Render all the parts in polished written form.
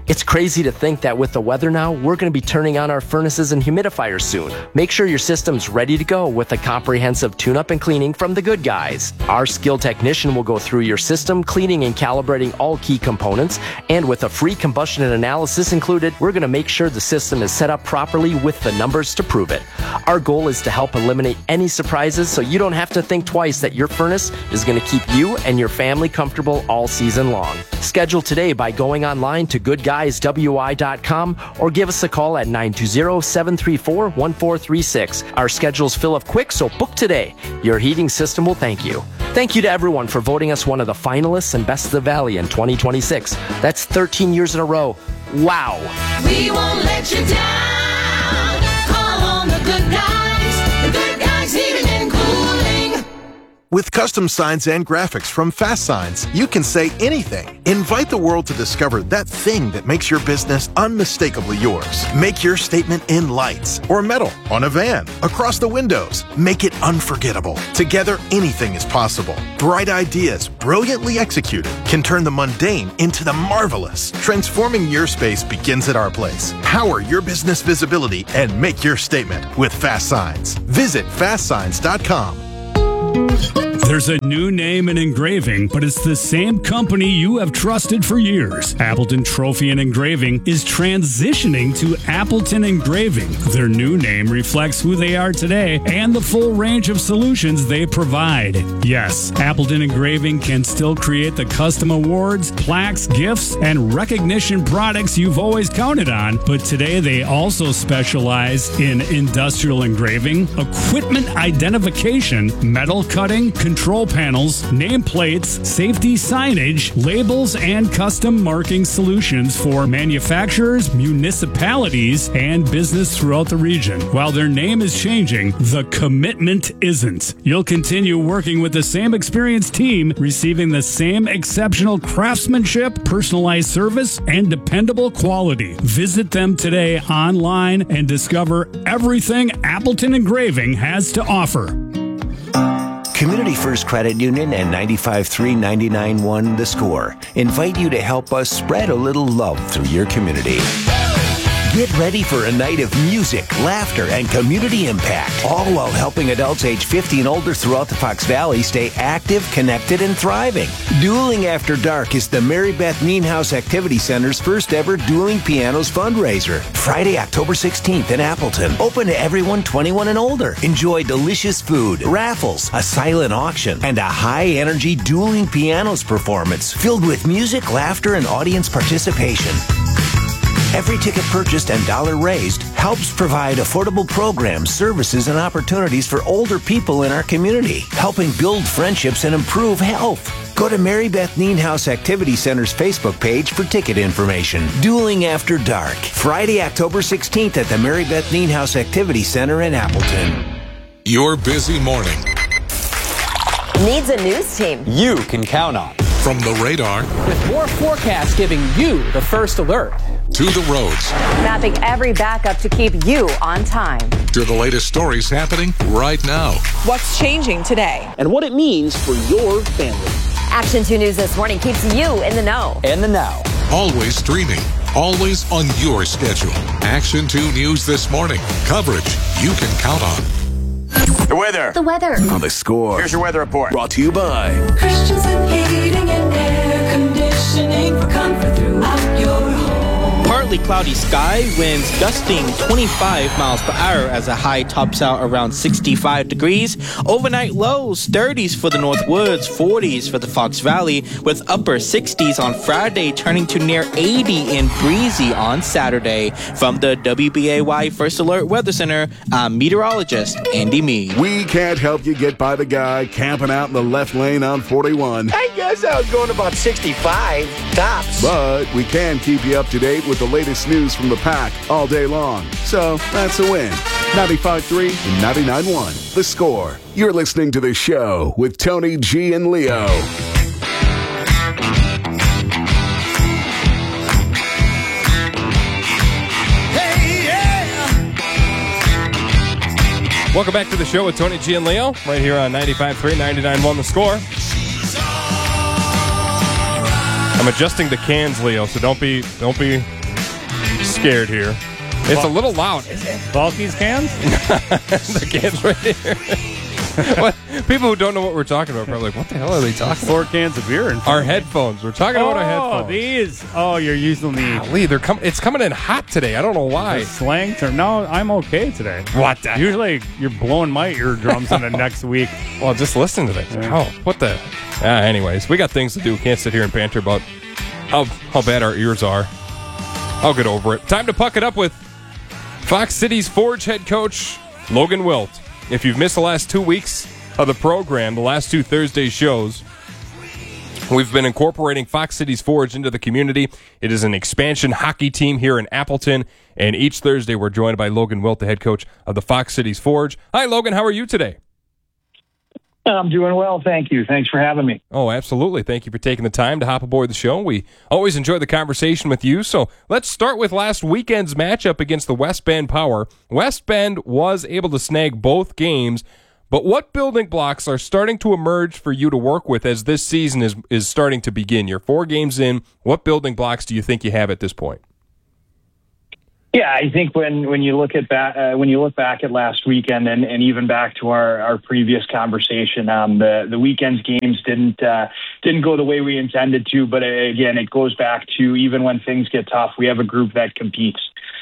It's crazy to think that with the weather now, we're going to be turning on our furnaces and humidifiers soon. Make sure your system's ready to go with a comprehensive tune-up and cleaning from the Good Guys. Our skilled technician will go through your system, cleaning and calibrating all key components, and with a free combustion analysis included, we're going to make sure the system is set up properly with the numbers to prove it. Our goal is to help eliminate any surprises so you don't have to think twice that your furnace is going to keep you and your family comfortable all season long. Schedule today by going online to goodguyswi.com or give us a call at 920-734-1436. Our schedules fill up quick, so book today. Your heating system will thank you. Thank you to everyone for voting us one of the finalists and Best of the Valley in 2026. That's 13 years in a row. Wow. We won't let you down. Call on the Good Guys. The Good Guys Heating and Cooling. With custom signs and graphics from Fast Signs, you can say anything. Invite the world to discover that thing that makes your business unmistakably yours. Make your statement in lights or metal, on a van, across the windows. Make it unforgettable. Together, anything is possible. Bright ideas, brilliantly executed, can turn the mundane into the marvelous. Transforming your space begins at our place. Power your business visibility and make your statement with Fast Signs. Visit fastsigns.com. There's a new name in engraving, but it's the same company you have trusted for years. Appleton Trophy and Engraving is transitioning to Appleton Engraving. Their new name reflects who they are today and the full range of solutions they provide. Yes, Appleton Engraving can still create the custom awards, plaques, gifts, and recognition products you've always counted on, but today they also specialize in industrial engraving, equipment identification, metal cutting, control panels, nameplates, safety signage, labels, and custom marking solutions for manufacturers, municipalities, and business throughout the region. While their name is changing, the commitment isn't. You'll continue working with the same experienced team, receiving the same exceptional craftsmanship, personalized service, and dependable quality. Visit them today online and discover everything Appleton Engraving has to offer. Community First Credit Union and 95.3 The Score invite you to help us spread a little love through your community. Get ready for a night of music, laughter, and community impact, all while helping adults age 50 and older throughout the Fox Valley stay active, connected, and thriving. Dueling After Dark is the Mary Beth Nienhuis Activity Center's first ever Dueling Pianos fundraiser. Friday, October 16th in Appleton. Open to everyone 21 and older. Enjoy delicious food, raffles, a silent auction, and a high-energy Dueling Pianos performance filled with music, laughter, and audience participation. Every ticket purchased and dollar raised helps provide affordable programs, services, and opportunities for older people in our community, helping build friendships and improve health. Go to Mary Beth Nienhuis Activity Center's Facebook page for ticket information. Dueling After Dark, Friday, October 16th at the Mary Beth Nienhuis Activity Center in Appleton. Your busy morning. Needs a news team you can count on. From the radar, with more forecasts giving you the first alert, to the roads, mapping every backup to keep you on time, to the latest stories happening right now. What's changing today? and what it means for your family. Action 2 News this morning keeps you in the know. And the now. Always streaming, always on your schedule. Action 2 News this morning. Coverage you can count on. The weather. The weather. On The Score. Here's your weather report. Brought to you by Christensen Heating and Air Conditioning for comfort throughout your home. Partly cloudy sky, winds gusting 25 miles per hour as the high tops out around 65 degrees. Overnight lows, 30s for the North Woods, 40s for the Fox Valley, with upper 60s on Friday, turning to near 80 and breezy on Saturday. From the WBAY First Alert Weather Center, I'm meteorologist Andy Meade. We can't help you get by the guy camping out in the left lane on 41. I guess I was going about 65 tops. But we can keep you up to date with the latest news from the pack all day long. So that's a win. 95.3 and 99.1. The Score. You're listening to The Show with Tony G and Leo. Welcome back to The Show with Tony G and Leo, right here on 95.3, 99.1 The Score. I'm adjusting the cans, Leo, so don't be scared here. It's a little loud. Balky's cans? The cans right here. What? People who don't know what we're talking about are probably like, what the hell are they talking 4 cans of beer. Our headphones. We're talking about our headphones. These. Oh, you're using the... Lee, it's coming in hot today. I don't know why. Slang term. No, I'm okay today. What the? Usually you're blowing my eardrums in the next week. Well, just listen to this. Yeah. Oh, what the? Anyways, we got things to do. Can't sit here and banter about how bad our ears are. I'll get over it. Time to puck it up with Fox Cities Forge head coach Logan Wilt. If you've missed the last 2 weeks of the program, the last 2 Thursday shows, we've been incorporating Fox Cities Forge into the community. It is an expansion hockey team here in Appleton, and each Thursday we're joined by Logan Wilt, the head coach of the Fox Cities Forge. Hi, Logan. How are you today? I'm doing well, thank you. Thanks for having me. Oh, absolutely. Thank you for taking the time to hop aboard the show. We always enjoy the conversation with you. So let's start with last weekend's matchup against the West Bend Power. West Bend was able to snag both games, but what building blocks are starting to emerge for you to work with as this season is starting to begin? You're 4 games in. What building blocks do you think you have at this point? Yeah, I think when you look back at last weekend and even back to our previous conversation, the weekend's games didn't go the way we intended to. But again, it goes back to even when things get tough, we have a group that competes.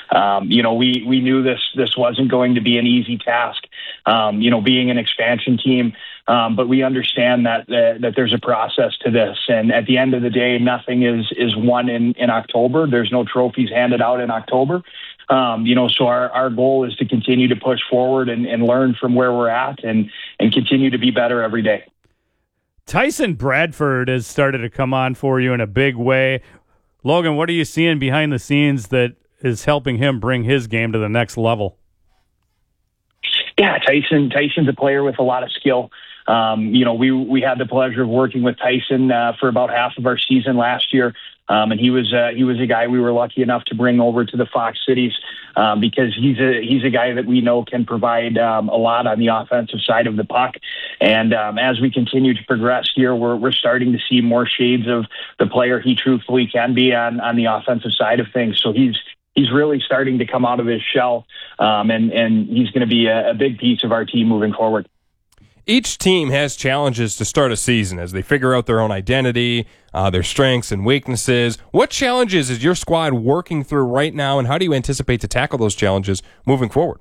We knew this wasn't going to be an easy task. Being an expansion team. But we understand that there's a process to this. And at the end of the day, nothing is won in October. There's no trophies handed out in October. So our goal is to continue to push forward and learn from where we're at and continue to be better every day. Tyson Bradford has started to come on for you in a big way. Logan, what are you seeing behind the scenes that is helping him bring his game to the next level? Yeah, Tyson's a player with a lot of skill. We had the pleasure of working with Tyson for about half of our season last year. And he was a guy we were lucky enough to bring over to the Fox Cities because he's a guy that we know can provide a lot on the offensive side of the puck. And as we continue to progress here, we're starting to see more shades of the player he truthfully can be on the offensive side of things. So he's really starting to come out of his shell, and he's going to be a big piece of our team moving forward. Each team has challenges to start a season as they figure out their own identity, their strengths and weaknesses. What challenges is your squad working through right now, and how do you anticipate to tackle those challenges moving forward?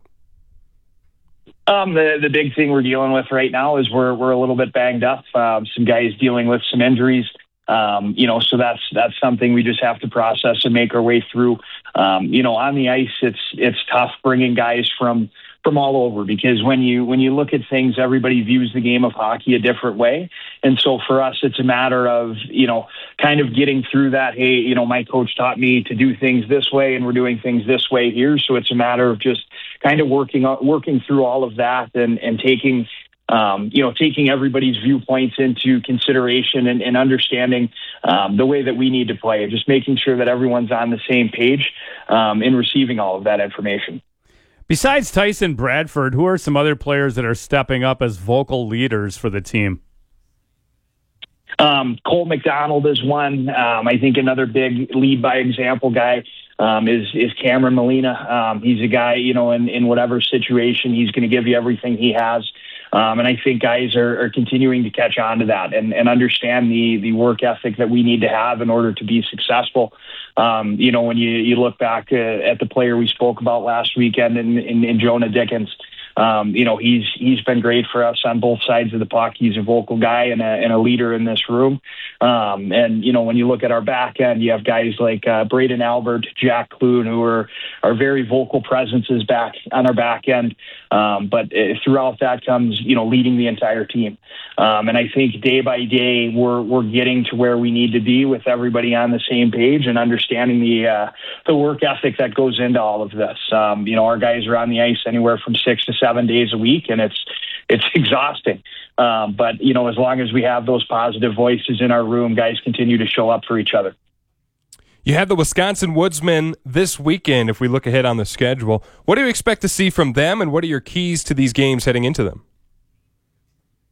The big thing we're dealing with right now is we're a little bit banged up. Some guys dealing with some injuries. So that's something we just have to process and make our way through. On the ice, it's tough bringing guys from all over because when you look at things, everybody views the game of hockey a different way. And so for us, it's a matter of, kind of getting through that. Hey, my coach taught me to do things this way and we're doing things this way here. So it's a matter of just kind of working through all of that and taking everybody's viewpoints into consideration and understanding the way that we need to play, and just making sure that everyone's on the same page in receiving all of that information. Besides Tyson Bradford, who are some other players that are stepping up as vocal leaders for the team? Cole McDonald is one. I think another big lead by example guy is Cameron Molina. He's a guy, in whatever situation, he's going to give you everything he has. And I think guys are continuing to catch on to that and understand the work ethic that we need to have in order to be successful. When you look back at the player we spoke about last weekend in Jonah Dickens, he's been great for us on both sides of the puck. He's a vocal guy and a leader in this room. When you look at our back end, you have guys like Braden Albert, Jack Clune, who are very vocal presences back on our back end. But throughout that comes, leading the entire team. And I think day by day, we're getting to where we need to be with everybody on the same page and understanding the work ethic that goes into all of this. Our guys are on the ice anywhere from 6 to 7 days a week, and it's exhausting. But as long as we have those positive voices in our room, guys continue to show up for each other. You have the Wisconsin Woodsmen this weekend if we look ahead on the schedule. What do you expect to see from them, and what are your keys to these games heading into them?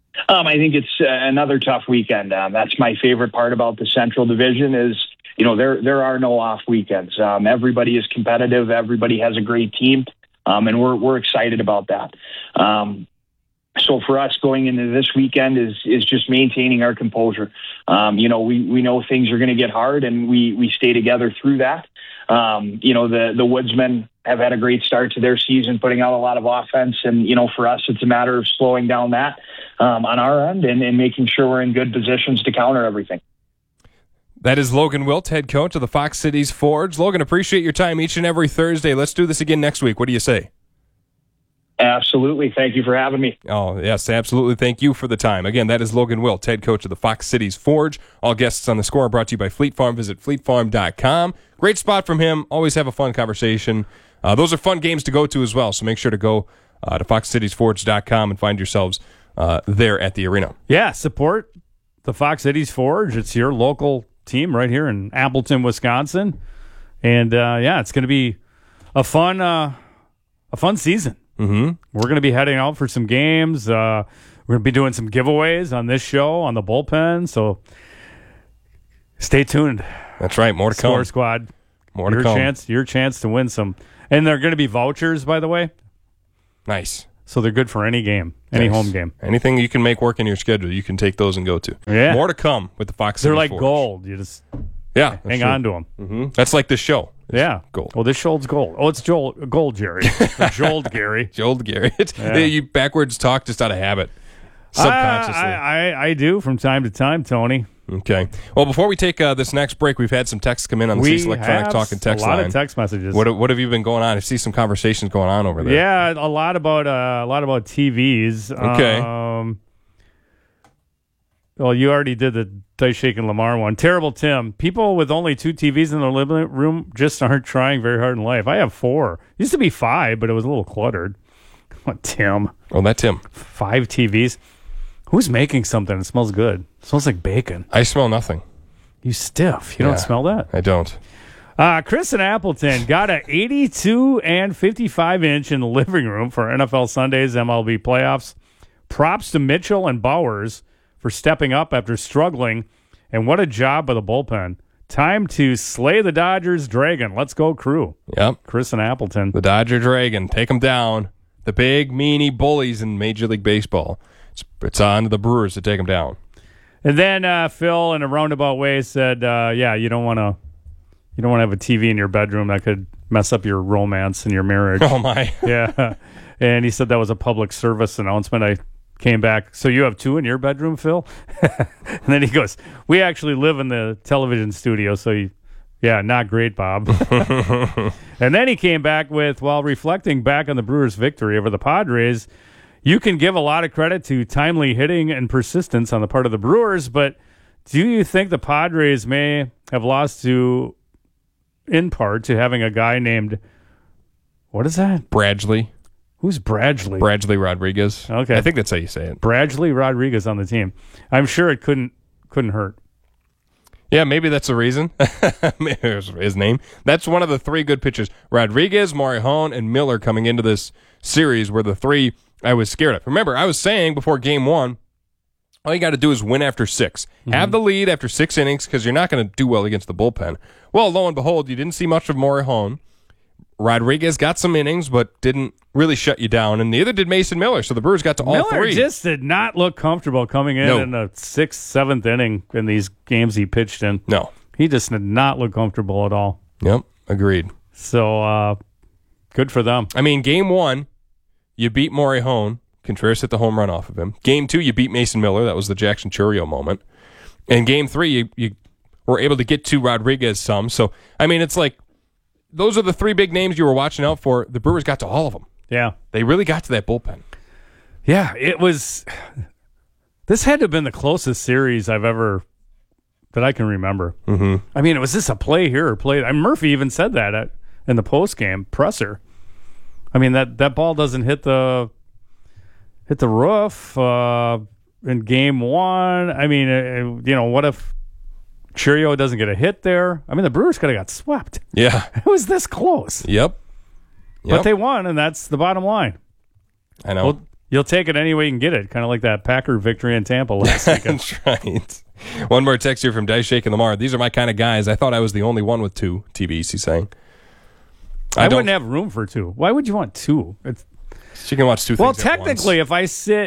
I think it's another tough weekend. That's my favorite part about the Central Division is, there are no off weekends. Everybody is competitive. Everybody has a great team, and we're excited about that. So for us going into this weekend is just maintaining our composure. We know things are going to get hard, and we stay together through that. The Woodsmen have had a great start to their season, putting out a lot of offense. And, for us, it's a matter of slowing down that on our end and making sure we're in good positions to counter everything. That is Logan Wilt, head coach of the Fox Cities Forge. Logan, appreciate your time each and every Thursday. Let's do this again next week. What do you say? Absolutely. Thank you for having me. Oh, yes, absolutely. Thank you for the time. Again, that is Logan Wilt, head coach of the Fox Cities Forge. All guests on the score are brought to you by Fleet Farm. Visit fleetfarm.com. Great spot from him. Always have a fun conversation. Those are fun games to go to as well, so make sure to go to foxcitiesforge.com and find yourselves there at the arena. Yeah, support the Fox Cities Forge. It's your local team right here in Appleton, Wisconsin. And, it's going to be a fun season. Mm-hmm. We're going to be heading out for some games. We're going to be doing some giveaways on this show, on the bullpen. So stay tuned. That's right. More to come. Score Squad. More to come. Your chance to win some. And they're going to be vouchers, by the way. Nice. So they're good for any game, any home game. Anything you can make work in your schedule, you can take those and go to. Yeah. More to come with the Fox Cities They're like Forge. gold. You just hang on to them. Mm-hmm. That's like this show. Yeah. Gold. Well, this show's gold. Oh, it's gold, Jerry. Joel Gary. Joel Gary. You backwards talk just out of habit. Subconsciously. I do from time to time, Tony. Okay. Well, before we take this next break, we've had some texts come in on the Cease Electronic Talk and Text line. A lot of text messages. What have you been going on? I see some conversations going on over there. Yeah, a lot about TVs. Okay. Well, you already did the Dice Shaking Lamar one. Terrible Tim. People with only 2 TVs in their living room just aren't trying very hard in life. I have 4. Used to be 5, but it was a little cluttered. Come on, Tim. Oh, that Tim. 5 TVs. Who's making something that smells good? It smells like bacon. I smell nothing. You stiff. You don't smell that? I don't. Chris in Appleton got a 82 and 55 inch in the living room for NFL Sunday's MLB playoffs. Props to Mitchell and Bowers for stepping up after struggling, and what a job by the bullpen. Time to slay the Dodgers Dragon. Let's go, crew. Yep. Chris in Appleton. The Dodger Dragon. Take them down. The big, meanie bullies in Major League Baseball. It's on to the Brewers to take them down. And then Phil, in a roundabout way, said, you don't want to have a TV in your bedroom that could mess up your romance and your marriage. Oh, my. Yeah. And he said that was a public service announcement. I came back. So you have 2 in your bedroom, Phil? And then he goes, we actually live in the television studio, so not great, Bob. And then he came back with, while reflecting back on the Brewers' victory over the Padres, you can give a lot of credit to timely hitting and persistence on the part of the Brewers, but do you think the Padres may have lost in part to having a guy named, what is that? Bradley. Who's Bradley? Bradley Rodriguez. Okay. I think that's how you say it. Bradley Rodriguez on the team. I'm sure it couldn't hurt. Yeah, maybe that's the reason. Here's his name. That's one of the 3 good pitchers. Rodriguez, Morejon, and Miller coming into this series were the 3 I was scared of. Remember, I was saying before Game 1, all you got to do is win after 6. Mm-hmm. Have the lead after 6 innings because you're not going to do well against the bullpen. Well, lo and behold, you didn't see much of Morejon. Rodriguez got some innings, but didn't really shut you down, and neither did Mason Miller, so the Brewers got to all 3. Miller just did not look comfortable coming in the 6th, 7th inning in these games he pitched in. No. He just did not look comfortable at all. Yep, agreed. So, good for them. I mean, Game 1, you beat Morejon. Contreras hit the home run off of him. Game 2, you beat Mason Miller. That was the Jackson Chourio moment. And Game 3, you were able to get to Rodriguez some. So, I mean, it's like, those are the 3 big names you were watching out for. The Brewers got to all of them. Yeah. They really got to that bullpen. Yeah, it was... This had to have been the closest series that I can remember. Mm-hmm. I mean, was this a play here or play... Murphy even said that in the postgame presser. I mean, that ball doesn't hit the roof in Game 1. I mean, what if Chourio doesn't get a hit there? I mean, the Brewers could have got swept. Yeah. It was this close. Yep. But they won, and that's the bottom line. I know. You'll take it any way you can get it, kind of like that Packer victory in Tampa last weekend. That's right. One more text here from Dice Shake and Lamar. These are my kind of guys. I thought I was the only one with 2 TVs, he's saying. I wouldn't have room for 2. Why would you want 2? She can watch 2 things Well, at technically, once.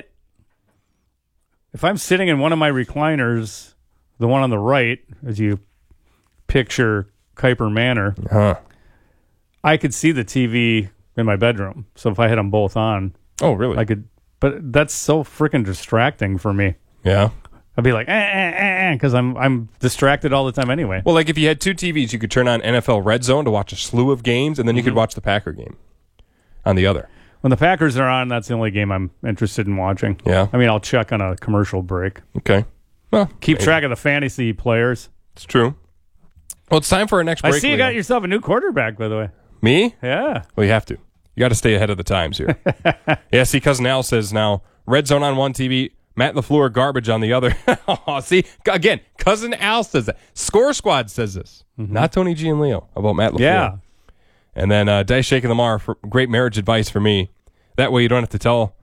if I'm sitting in one of my recliners, the one on the right, as you picture Kuiper Manor, I could see the TV in my bedroom. So if I had them both on, oh, really? I could. But that's so freaking distracting for me. Yeah. I'd be like, because I'm distracted all the time anyway. Well, like if you had 2 TVs, you could turn on NFL Red Zone to watch a slew of games, and then you could watch the Packer game on the other. When the Packers are on, that's the only game I'm interested in watching. Yeah. I mean, I'll check on a commercial break. Okay. Well, keep track of the fantasy players. It's true. Well, it's time for our next break. I see you got yourself a new quarterback, by the way. Me? Yeah. Well, you have to. You got to stay ahead of the times here. Yeah, see, Cousin Al says now, Red Zone on one TV, Matt LaFleur garbage on the other. See, again, Cousin Al says that. Score Squad says this. Not Tony G and Leo about Matt LaFleur. Yeah. And then Dice Shake and Lamar for great marriage advice for me. That way you don't have to tell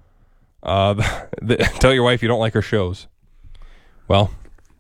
your wife you don't like her shows. Well,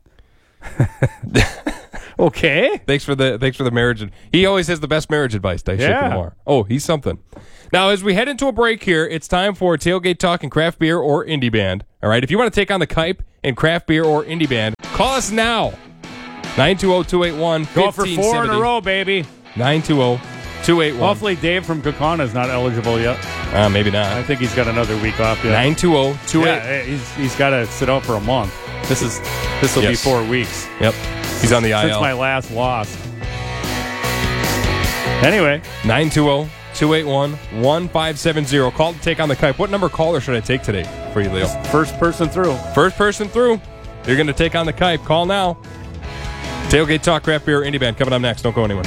okay. Thanks for the marriage. He always has the best marriage advice, Dice Shake and Lamar. Oh, he's something. Now, as we head into a break here, it's time for Tailgate Talk and Craft Beer or Indie Band. All right, if you want to take on the Kipe and Craft Beer or Indie Band, call us now. 920-281-1570. Go for 4 in a row, baby. 920-281. Hopefully Dave from Kokana is not eligible yet. Maybe not. I think he's got another week off yet. 920-281. Yeah, he's got to sit out for a month. This will be 4 weeks. Yep. He's on the IL. Since my last loss. Anyway. 920-281-1570. Call to take on the Kipe. What number caller should I take today for you, Leo? First person through. First person through. You're going to take on the Kipe. Call now. Tailgate Talk, Craft Beer, Indie Band coming up next. Don't go anywhere.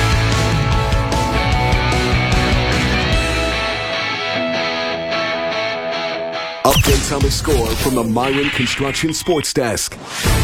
Updates on the score from the Myron Construction Sports Desk.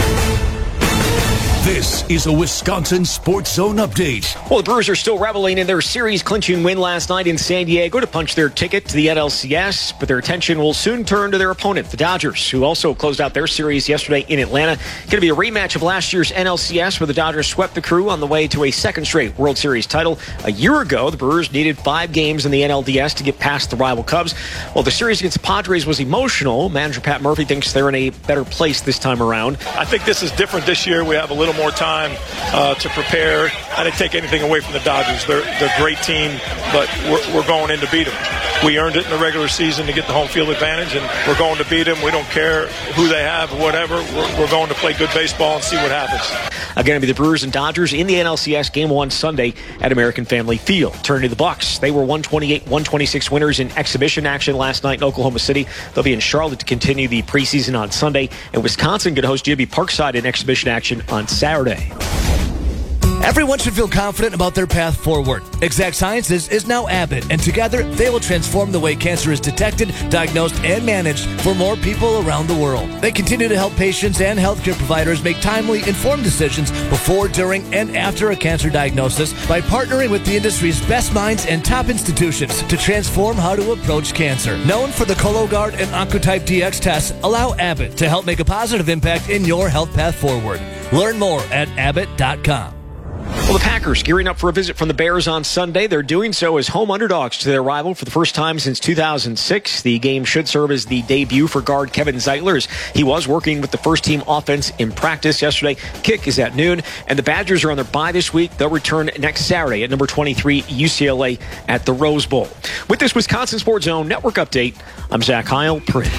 This is a Wisconsin Sports Zone update. Well, the Brewers are still reveling in their series-clinching win last night in San Diego to punch their ticket to the NLCS, but their attention will soon turn to their opponent, the Dodgers, who also closed out their series yesterday in Atlanta. Going to be a rematch of last year's NLCS, where the Dodgers swept the Crew on the way to a second straight World Series title. A year ago, the Brewers needed 5 games in the NLDS to get past the rival Cubs. Well, the series against the Padres was emotional. Manager Pat Murphy thinks they're in a better place this time around. I think this is different this year. We have a little more time to prepare. I didn't take anything away from the Dodgers. They're a great team, but we're going in to beat them. We earned it in the regular season to get the home field advantage, and we're going to beat them. We don't care who they have or whatever. We're going to play good baseball and see what happens. Again, it'll be the Brewers and Dodgers in the NLCS Game 1 Sunday at American Family Field. Turning to the Bucks, they were 128-126 winners in exhibition action last night in Oklahoma City. They'll be in Charlotte to continue the preseason on Sunday, and Wisconsin could host JB Parkside in exhibition action on Saturday. Everyone should feel confident about their path forward. Exact Sciences is now Abbott, and together they will transform the way cancer is detected, diagnosed, and managed for more people around the world. They continue to help patients and healthcare providers make timely, informed decisions before, during, and after a cancer diagnosis by partnering with the industry's best minds and top institutions to transform how to approach cancer. Known for the Cologuard and Oncotype DX tests, allow Abbott to help make a positive impact in your health path forward. Learn more at abbott.com. Well, the Packers gearing up for a visit from the Bears on Sunday. They're doing so as home underdogs to their rival for the first time since 2006. The game should serve as the debut for guard Kevin Zeitler. He was working with the first-team offense in practice yesterday. Kick is at noon, and the Badgers are on their bye this week. They'll return next Saturday at number 23 UCLA at the Rose Bowl. With this Wisconsin Sports Zone Network update, I'm Zach Heil.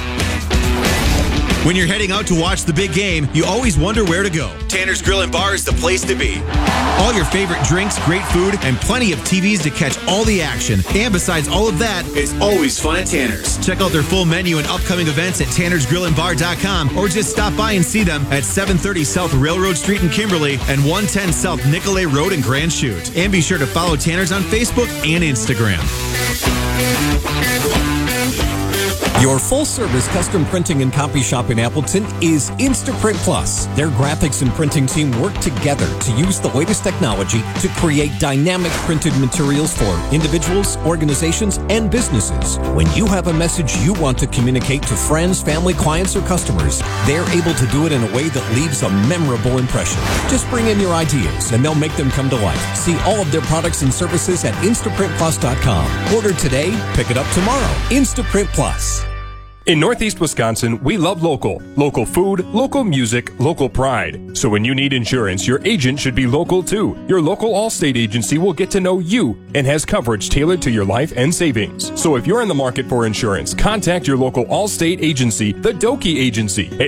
When you're heading out to watch the big game, you always wonder where to go. Tanner's Grill and Bar is the place to be. All your favorite drinks, great food, and plenty of TVs to catch all the action. And besides all of that, it's always fun at Tanner's. Check out their full menu and upcoming events at tannersgrillandbar.com or just stop by and see them at 730 South Railroad Street in Kimberly and 110 South Nicolay Road in Grand Chute. And be sure to follow Tanner's on Facebook and Instagram. Your full-service custom printing and copy shop in Appleton is Instaprint Plus. Their graphics and printing team work together to use the latest technology to create dynamic printed materials for individuals, organizations, and businesses. When you have a message you want to communicate to friends, family, clients, or customers, they're able to do it in a way that leaves a memorable impression. Just bring in your ideas, and they'll make them come to life. See all of their products and services at InstaprintPlus.com. Order today, pick it up tomorrow. Instaprint Plus. In Northeast Wisconsin, we love local. Local food, local music, local pride. So when you need insurance, your agent should be local too. Your local Allstate agency will get to know you and has coverage tailored to your life and savings. So if you're in the market for insurance, contact your local Allstate agency, the Doki Agency, at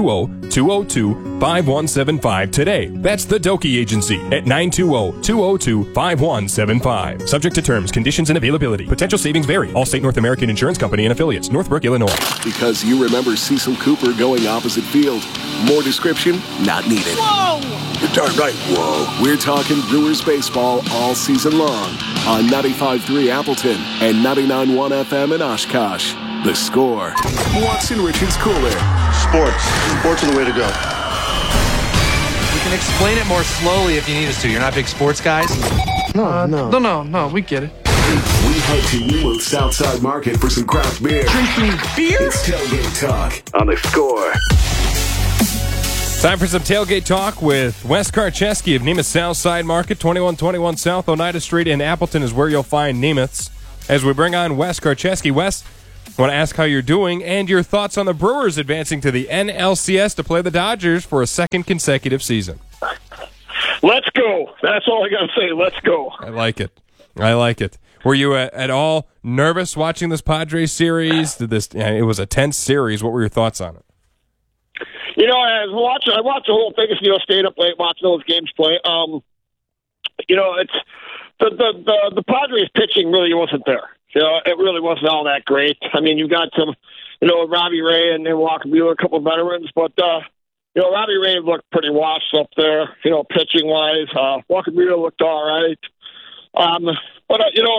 920-202-5175 today. That's the Doki Agency at 920-202-5175. Subject to terms, conditions, and availability. Potential savings vary. Allstate North American Insurance Company and Affiliates, Northbrook, Illinois. Because you remember Cecil Cooper going opposite field. More description? Not needed. Whoa! You're darn right, whoa. We're talking Brewers baseball all season long on 95.3 Appleton and 99.1 FM in Oshkosh. The Score. What's in Richard's cooler? Sports. Sports are the way to go. We can explain it more slowly if you need us to. You're not big sports guys? No, we get it. We head to Yulmuth Southside Market for some craft beer. Drinking beer? It's Tailgate Talk on The Score. Time for some Tailgate Talk with Wes Karcheski of Nemeth Southside Market. 2121 South Oneida Street in Appleton is where you'll find Nemeth's. As we bring on Wes Karcheski. Wes, I want to ask how you're doing and your thoughts on the Brewers advancing to the NLCS to play the Dodgers for a second consecutive season. Let's go. That's all I got to say. Let's go. I like it. Were you at all nervous watching this Padres series? It was a tense series. What were your thoughts on it? You know, I watched the whole thing. Stayed up late watching those games play. It's the Padres pitching really wasn't there. It really wasn't all that great. I mean, you got some, Robbie Ray and Walker Buehler, a couple of veterans, but Robbie Ray looked pretty washed up there. Pitching wise, Walker Buehler looked all right. But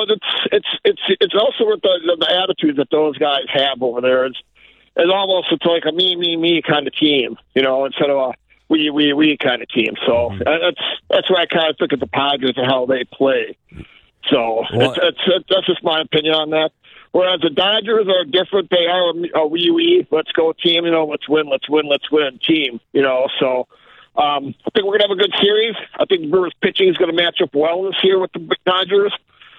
it's also with the attitude that those guys have over there. It's like a me kind of team, instead of a we kind of team. So that's why I kind of look at the Padres and how they play. So that's just my opinion on that. Whereas the Dodgers are different. They are a we let's go team. Let's win team. So. I think we're going to have a good series. I think the Brewers pitching is going to match up well this year with the Dodgers.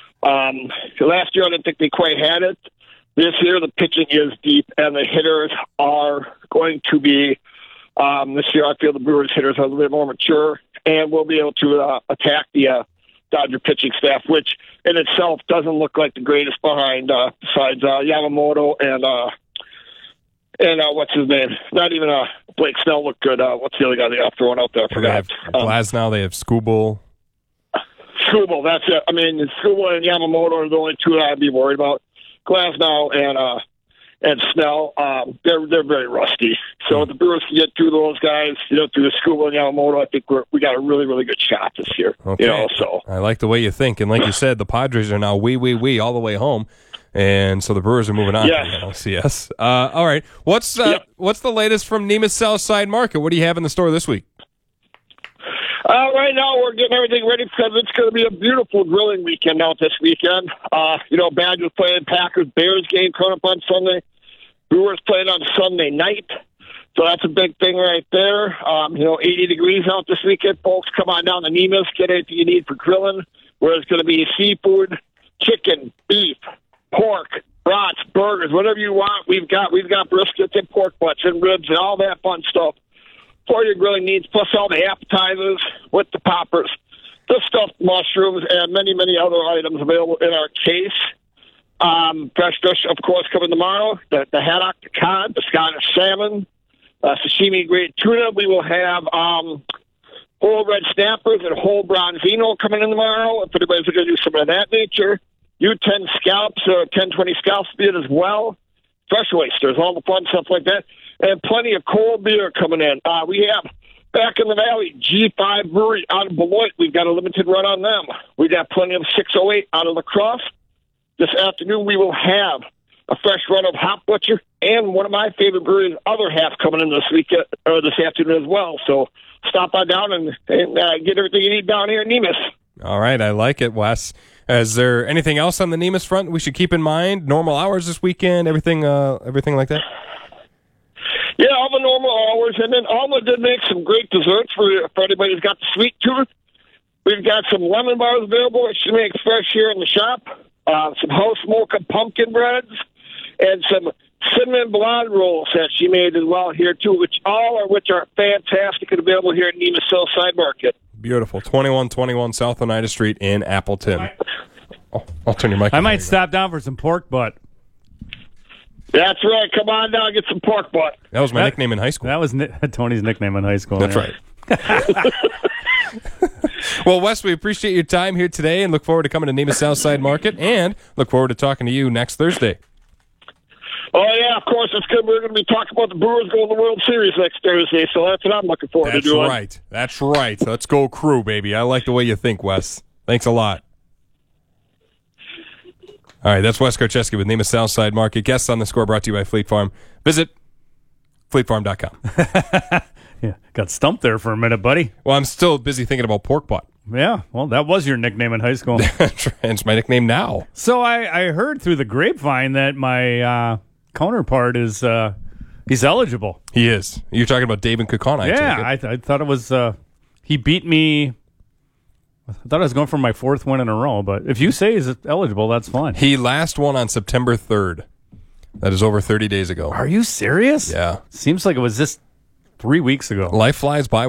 Last year, I didn't think they quite had it. This year, the pitching is deep, and the hitters are going to be, this year, I feel the Brewers hitters are a little bit more mature, and we'll be able to attack the Dodger pitching staff, which in itself doesn't look like the greatest behind, besides Yamamoto and what's his name? Not even Blake Snell looked good. What's the other guy they have throwing out there? I forgot. Glasnow, they have Skubal. Skubal, that's it. I mean, Skubal and Yamamoto are the only two that I'd be worried about. Glasnow and Snell, they're very rusty. So if the Brewers can get through those guys, through the Skubal and Yamamoto, I think we got a really, really good shot this year. Okay. So I like the way you think, and like you said, the Padres are now we all the way home. And so the Brewers are moving on. Yes. All right. What's the latest from Nemeth Southside Market? What do you have in the store this week? Right now we're getting everything ready because it's going to be a beautiful grilling weekend out this weekend. Badgers playing Packers-Bears game coming up on Sunday. Brewers playing on Sunday night. So that's a big thing right there. 80 degrees out this weekend, folks. Come on down to Nemeth. Get anything you need for grilling. Where it's going to be seafood, chicken, beef, pork, brats, burgers, whatever you want. We've got briskets and pork butts and ribs and all that fun stuff for your grilling needs, plus all the appetizers with the poppers, the stuffed mushrooms, and many, many other items available in our case. Fresh fish, of course, coming tomorrow. The haddock, the cod, the Scottish salmon, sashimi grade tuna. We will have whole red snappers and whole bronzino coming in tomorrow. If anybody's going to do some of that nature. U10 scallops or 1020 scallops beer as well. Fresh oysters, all the fun stuff like that. And plenty of cold beer coming in. We have back in the valley, G5 Brewery out of Beloit. We've got a limited run on them. We got plenty of 608 out of La Crosse. This afternoon we will have a fresh run of Hop Butcher, and one of my favorite breweries, Other Half, coming in this week or this afternoon as well. So stop on down and get everything you need down here in Nemus. All right, I like it, Wes. Is there anything else on the Nemus front we should keep in mind? Normal hours this weekend, everything like that? Yeah, all the normal hours. And then Alma did make some great desserts for anybody who's got the sweet tooth. We've got some lemon bars available that she makes fresh here in the shop, some house mocha pumpkin breads, and some cinnamon blonde rolls that she made as well here, too, which are fantastic and available here at Nemus Southside Market. Beautiful. 2121 South Oneida Street in Appleton. Oh, I'll turn your mic on. I might stop down for some pork butt. That's right. Come on down and get some pork butt. That was my nickname in high school. That was Tony's nickname in high school. That's right. Well, Wes, we appreciate your time here today and look forward to coming to Nemus Southside Market and look forward to talking to you next Thursday. Oh, yeah, of course. It's good. We're going to be talking about the Brewers going to the World Series next Thursday, so that's what I'm looking forward to doing. That's right. Let's go Crew, baby. I like the way you think, Wes. Thanks a lot. All right, that's Wes Karcheski with Nemus Southside Market. Guests on the Score brought to you by Fleet Farm. Visit fleetfarm.com. Yeah, got stumped there for a minute, buddy. Well, I'm still busy thinking about pork butt. Yeah, well, that was your nickname in high school. It's my nickname now. So I heard through the grapevine that my counterpart is he's eligible. He is. You're talking about David Kokona. Yeah, I thought it was he beat me. I thought I was going for my fourth win in a row, but if you say he's eligible, that's fine. He last won on September 3rd. That is over 30 days ago. Are you serious? Yeah. Seems like it was just 3 weeks ago. Life flies by.